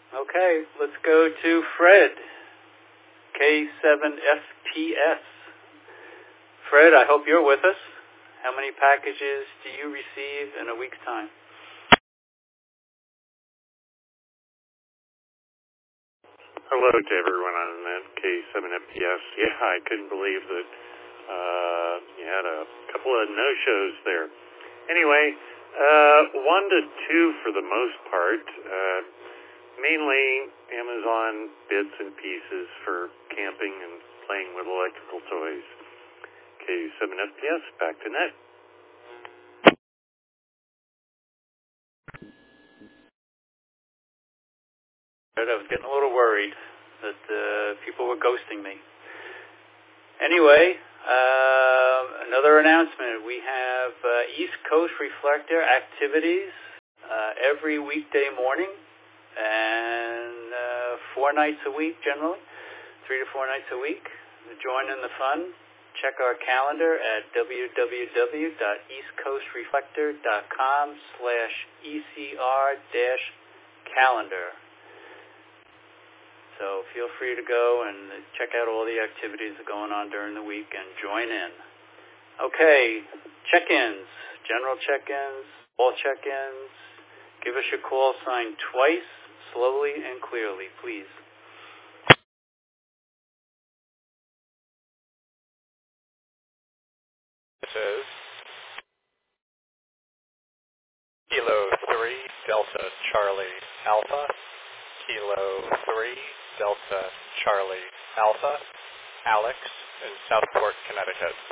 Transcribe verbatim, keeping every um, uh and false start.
Okay, let's go to Fred, K seven F P S. Fred, I hope you're with us. How many packages do you receive in a week's time? Hello to everyone on that K seven F P S. Yeah, I couldn't believe that uh, you had a couple of no-shows there. Anyway, uh, one to two for the most part. Uh, mainly Amazon bits and pieces for camping and playing with electrical toys. K seven F P S, back to net. I was getting a little worried that uh, people were ghosting me. Anyway, uh, another announcement. We have uh, East Coast Reflector activities uh, every weekday morning and uh, four nights a week generally, three to four nights a week. Join in the fun. Check our calendar at www.eastcoastreflector.com slash ECR dash calendar. So feel free to go and check out all the activities that are going on during the week and join in. Okay, check-ins, general check-ins, all check-ins. Give us your call sign twice, slowly and clearly, please. This is Kilo three Delta Charlie Alpha, Kilo three Delta Charlie Alpha, Alex in Southport, Connecticut.